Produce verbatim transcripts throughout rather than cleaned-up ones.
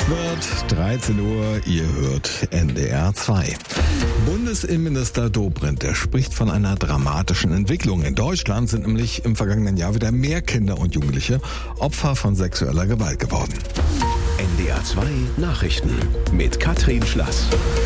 wird dreizehn Uhr, ihr hört N D R zwei. Bundesinnenminister Dobrindt, der spricht von einer dramatischen Entwicklung. In Deutschland sind nämlich im vergangenen Jahr wieder mehr Kinder und Jugendliche Opfer von sexueller Gewalt geworden. N D R zwei Nachrichten mit Katrin Schlass.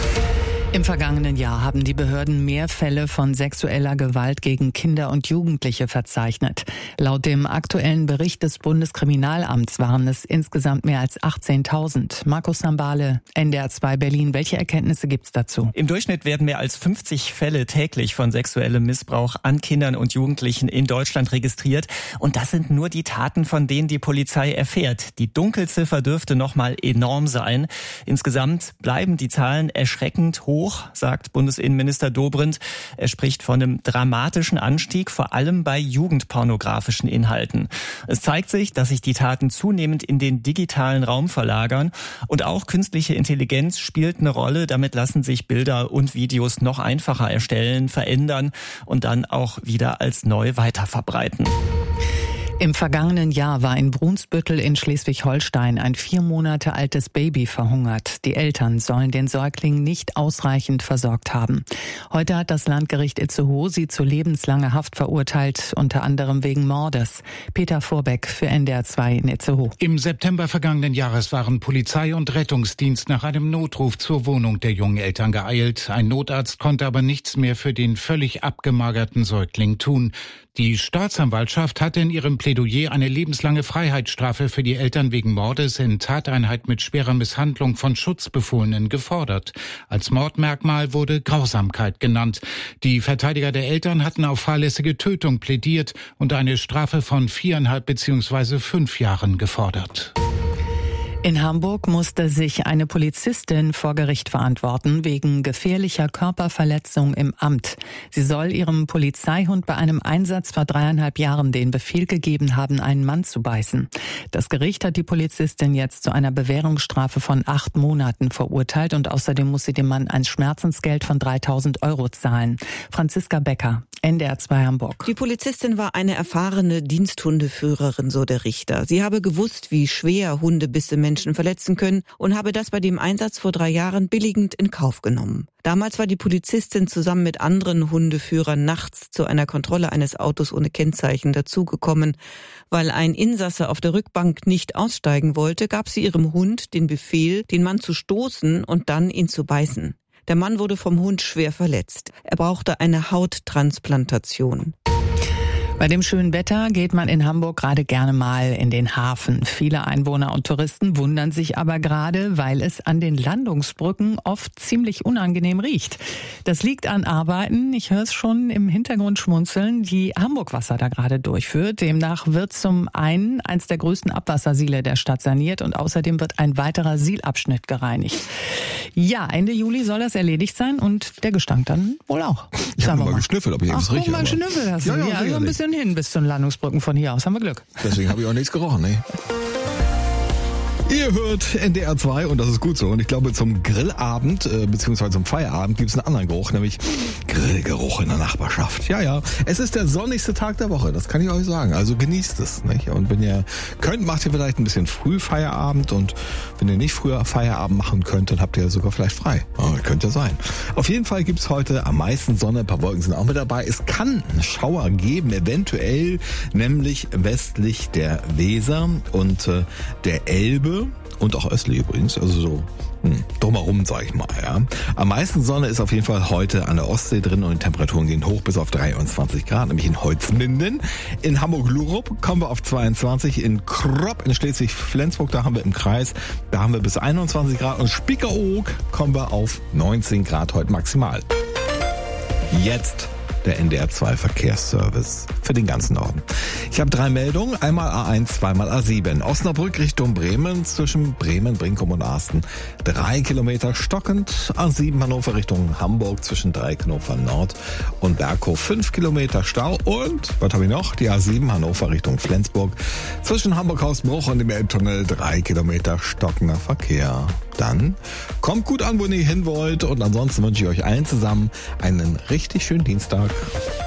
Im vergangenen Jahr haben die Behörden mehr Fälle von sexueller Gewalt gegen Kinder und Jugendliche verzeichnet. Laut dem aktuellen Bericht des Bundeskriminalamts waren es insgesamt mehr als achtzehntausend. Markus Sambale, N D R zwei Berlin. Welche Erkenntnisse gibt's dazu? Im Durchschnitt werden mehr als fünfzig Fälle täglich von sexuellem Missbrauch an Kindern und Jugendlichen in Deutschland registriert. Und das sind nur die Taten, von denen die Polizei erfährt. Die Dunkelziffer dürfte noch mal enorm sein. Insgesamt bleiben die Zahlen erschreckend hoch, sagt Bundesinnenminister Dobrindt. Er spricht von einem dramatischen Anstieg, vor allem bei jugendpornografischen Inhalten. Es zeigt sich, dass sich die Taten zunehmend in den digitalen Raum verlagern. Und auch künstliche Intelligenz spielt eine Rolle. Damit lassen sich Bilder und Videos noch einfacher erstellen, verändern und dann auch wieder als neu weiterverbreiten. Im vergangenen Jahr war in Brunsbüttel in Schleswig-Holstein ein vier Monate altes Baby verhungert. Die Eltern sollen den Säugling nicht ausreichend versorgt haben. Heute hat das Landgericht Itzehoe sie zu lebenslanger Haft verurteilt, unter anderem wegen Mordes. Peter Vorbeck für N D R zwei in Itzehoe. Im September vergangenen Jahres waren Polizei und Rettungsdienst nach einem Notruf zur Wohnung der jungen Eltern geeilt. Ein Notarzt konnte aber nichts mehr für den völlig abgemagerten Säugling tun. Die Staatsanwaltschaft hatte in ihrem Plädoyer eine lebenslange Freiheitsstrafe für die Eltern wegen Mordes in Tateinheit mit schwerer Misshandlung von Schutzbefohlenen gefordert. Als Mordmerkmal wurde Grausamkeit genannt. Die Verteidiger der Eltern hatten auf fahrlässige Tötung plädiert und eine Strafe von viereinhalb bzw. fünf Jahren gefordert. In Hamburg musste sich eine Polizistin vor Gericht verantworten wegen gefährlicher Körperverletzung im Amt. Sie soll ihrem Polizeihund bei einem Einsatz vor dreieinhalb Jahren den Befehl gegeben haben, einen Mann zu beißen. Das Gericht hat die Polizistin jetzt zu einer Bewährungsstrafe von acht Monaten verurteilt und außerdem muss sie dem Mann ein Schmerzensgeld von dreitausend Euro zahlen. Franziska Becker, N D R zwei Hamburg. Die Polizistin war eine erfahrene Diensthundeführerin, so der Richter. Sie habe gewusst, wie schwer Hundebisse Menschen verletzen können und habe das bei dem Einsatz vor drei Jahren billigend in Kauf genommen. Damals war die Polizistin zusammen mit anderen Hundeführern nachts zu einer Kontrolle eines Autos ohne Kennzeichen dazugekommen. Weil ein Insasse auf der Rückbank nicht aussteigen wollte, gab sie ihrem Hund den Befehl, den Mann zu stoßen und dann ihn zu beißen. Der Mann wurde vom Hund schwer verletzt. Er brauchte eine Hauttransplantation. Bei dem schönen Wetter geht man in Hamburg gerade gerne mal in den Hafen. Viele Einwohner und Touristen wundern sich aber gerade, weil es an den Landungsbrücken oft ziemlich unangenehm riecht. Das liegt an Arbeiten, ich höre es schon im Hintergrund schmunzeln, die Hamburg Wasser da gerade durchführt. Demnach wird zum einen eins der größten Abwassersiele der Stadt saniert und außerdem wird ein weiterer Sielabschnitt gereinigt. Ja, Ende Juli soll das erledigt sein und der Gestank dann wohl auch. Ich habe mal, mal geschnüffelt, ob ich etwas rieche. Ach, mal schnüffelt hast du. Ja, ja, ja, also ein bisschen hin bis zu den Landungsbrücken von hier aus. Haben wir Glück. Deswegen habe ich auch nichts gerochen, ne? Ihr hört N D R zwei und das ist gut so. Und ich glaube, zum Grillabend äh, bzw. zum Feierabend gibt es einen anderen Geruch, nämlich Grillgeruch in der Nachbarschaft. Ja, ja. Es ist der sonnigste Tag der Woche, das kann ich euch sagen. Also genießt es, nicht? Und wenn ihr könnt, macht ihr vielleicht ein bisschen früh Feierabend. Und wenn ihr nicht früher Feierabend machen könnt, dann habt ihr sogar vielleicht frei. Oh, könnte ja sein. Auf jeden Fall gibt es heute am meisten Sonne. Ein paar Wolken sind auch mit dabei. Es kann einen Schauer geben, eventuell, nämlich westlich der Weser und äh, der Elbe. Und auch östlich übrigens, also so hm, drumherum, sag ich mal. Ja. Am meisten Sonne ist auf jeden Fall heute an der Ostsee drin und die Temperaturen gehen hoch bis auf dreiundzwanzig Grad, nämlich in Holzminden. In Hamburg-Lurup kommen wir auf zweiundzwanzig, in Kropp, in Schleswig-Flensburg, da haben wir im Kreis, da haben wir bis einundzwanzig Grad und Spiekeroog kommen wir auf neunzehn Grad heute maximal. Jetzt der N D R zwei Verkehrsservice für den ganzen Norden. Ich habe drei Meldungen, einmal A eins, zweimal A sieben. Osnabrück Richtung Bremen, zwischen Bremen, Brinkum und Arsten. Drei Kilometer stockend. A sieben Hannover Richtung Hamburg, zwischen Dreieckhofer Nord und Berghof. Fünf Kilometer Stau. Und, was habe ich noch? Die A sieben Hannover Richtung Flensburg, zwischen Hamburg-Hausbruch und dem Elbtunnel. Drei Kilometer stockender Verkehr. Dann kommt gut an, wo ihr hin wollt. Und ansonsten wünsche ich euch allen zusammen einen richtig schönen Dienstag.